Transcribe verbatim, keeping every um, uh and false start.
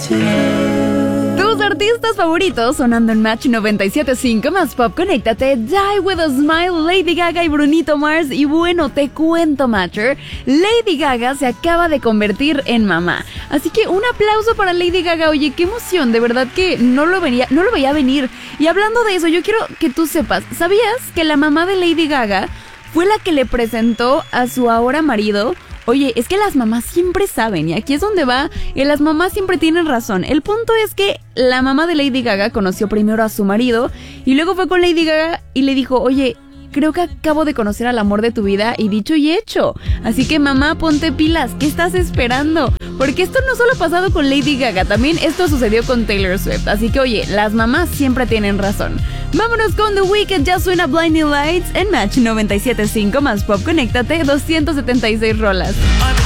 Tus artistas favoritos sonando en Match noventa y siete punto cinco más Pop. Conéctate, Die With A Smile, Lady Gaga y Brunito Mars. Y bueno, te cuento, Matcher, Lady Gaga se acaba de convertir en mamá. Así que un aplauso para Lady Gaga. Oye, qué emoción, de verdad que no lo venía, no lo veía venir. Y hablando de eso, yo quiero que tú sepas, ¿sabías que la mamá de Lady Gaga fue la que le presentó a su ahora marido? Oye, es que las mamás siempre saben, y aquí es donde va, y las mamás siempre tienen razón. El punto es que la mamá de Lady Gaga conoció primero a su marido, y luego fue con Lady Gaga y le dijo, oye, creo que acabo de conocer al amor de tu vida, y dicho y hecho. Así que mamá, ponte pilas, ¿qué estás esperando? Porque esto no solo ha pasado con Lady Gaga, también esto sucedió con Taylor Swift. Así que oye, las mamás siempre tienen razón. Vámonos con The Weeknd, ya suena Blinding Lights en Match noventa y siete punto cinco más Pop. Conéctate, doscientas setenta y seis rolas.